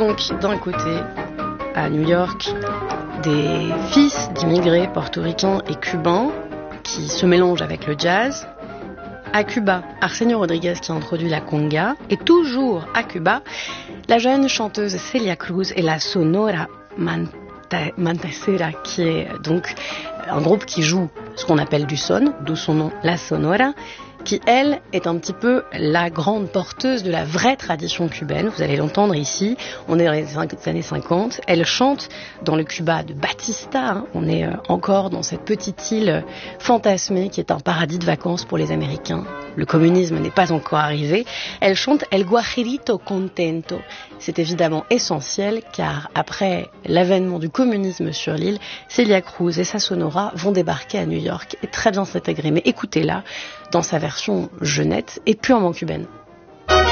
donc d'un côté, à New York, des fils d'immigrés portoricains et cubains qui se mélangent avec le jazz. À Cuba, Arsenio Rodriguez qui a introduit la conga. Et toujours à Cuba, la jeune chanteuse Celia Cruz et la Sonora Matancera, qui est donc un groupe qui joue ce qu'on appelle du son, d'où son nom, la Sonora, qui, elle, est un petit peu la grande porteuse de la vraie tradition cubaine. Vous allez l'entendre ici. On est dans les années 50. Elle chante dans le Cuba de Batista. On est encore dans cette petite île fantasmée qui est un paradis de vacances pour les Américains. Le communisme n'est pas encore arrivé. Elle chante El Guajirito Contento. C'est évidemment essentiel car après l'avènement du communisme sur l'île, Celia Cruz et sa Sonora vont débarquer à New York et très bien s'intégrer. Mais écoutez-la dans sa version jeunette et purement cubaine.